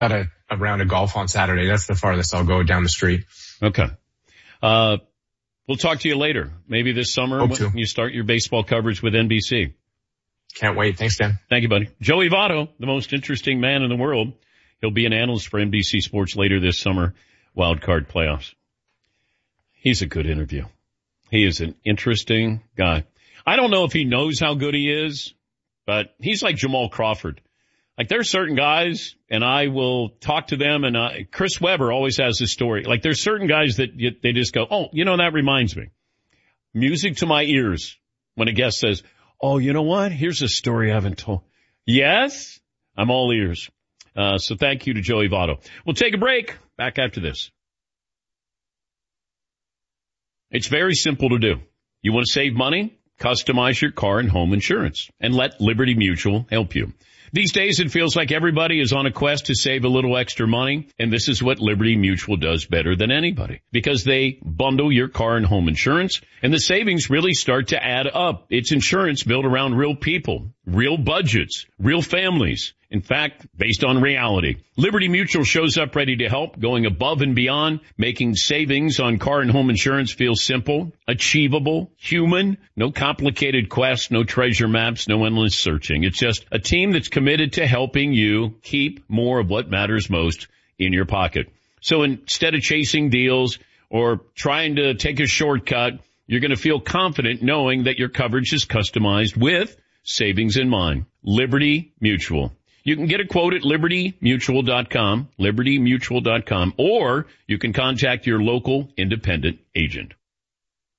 Got a round of golf on Saturday. That's the farthest I'll go down the street. Okay. We'll talk to you later. Maybe this summer when you start your baseball coverage with NBC. Can't wait. Thanks, Dan. Thank you, buddy. Joey Votto, the most interesting man in the world. He'll be an analyst for NBC Sports later this summer, wild card playoffs. He's a good interview. He is an interesting guy. I don't know if he knows how good he is, but he's like Jamal Crawford. Like, there are certain guys, and I will talk to them, and Chris Webber always has this story. Like, there's certain guys that they just go, oh, that reminds me. Music to my ears when a guest says, oh, you know what? Here's a story I haven't told. Yes? I'm all ears. So thank you to Joey Votto. We'll take a break. Back after this. It's very simple to do. You want to save money? Customize your car and home insurance and let Liberty Mutual help you. These days, it feels like everybody is on a quest to save a little extra money, and this is what Liberty Mutual does better than anybody, because they bundle your car and home insurance, and the savings really start to add up. It's insurance built around real people, real budgets, real families. In fact, based on reality. Liberty Mutual shows up ready to help, going above and beyond, making savings on car and home insurance feel simple, achievable, human, no complicated quests, no treasure maps, no endless searching. It's just a team that's committed to helping you keep more of what matters most in your pocket. So instead of chasing deals or trying to take a shortcut, you're going to feel confident knowing that your coverage is customized with savings in mind. Liberty Mutual. You can get a quote at libertymutual.com, libertymutual.com, or you can contact your local independent agent.